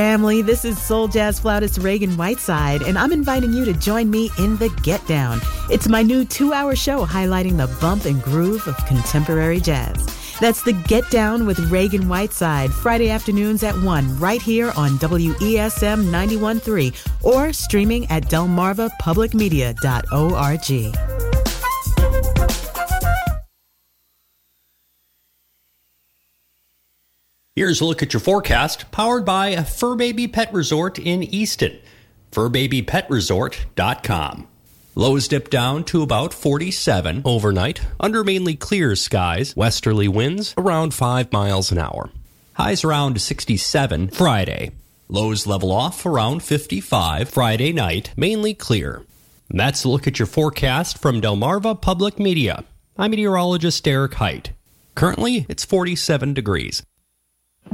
Family, this is soul jazz flautist Reagan Whiteside, and I'm inviting you to join me in The Get Down. It's my new 2-hour show highlighting the bump and groove of contemporary jazz. That's The Get Down with Reagan Whiteside, Friday afternoons at 1, right here on WESM 91.3 or streaming at delmarvapublicmedia.org. Here's a look at your forecast, powered by Fur Baby Pet Resort in Easton. FurBabyPetResort.com. Lows dip down to about 47 overnight, under mainly clear skies, westerly winds around 5 miles an hour. Highs around 67 Friday. Lows level off around 55 Friday night, mainly clear. And that's a look at your forecast from Delmarva Public Media. I'm meteorologist Derek Height. Currently, it's 47 degrees.